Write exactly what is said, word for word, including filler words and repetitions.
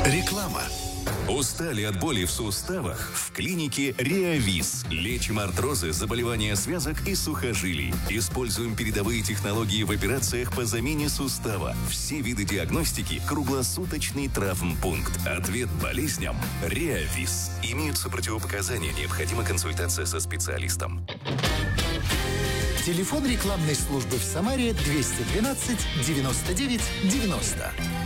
Реклама. Устали от боли в суставах? В клинике Реавис. Лечим артрозы, заболевания связок и сухожилий. Используем передовые технологии в операциях по замене сустава. Все виды диагностики. Круглосуточный травмпункт. Ответ болезням. Реавис. Имеются противопоказания. Необходима консультация со специалистом. Телефон рекламной службы в Самаре двести двенадцать девяносто девять девяносто.